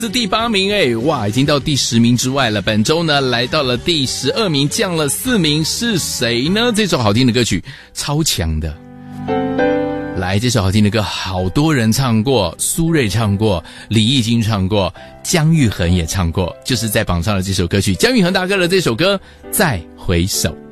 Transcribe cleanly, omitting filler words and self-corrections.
是第8名哎，哇，已经到第10名之外了。本周呢，来到了第12名，降了4名，是谁呢？这首好听的歌曲，超强的。来，这首好听的歌，好多人唱过，苏芮唱过，李翊君唱过，姜育恒也唱过，就是在榜上的这首歌曲，姜育恒大哥的这首歌《再回首》。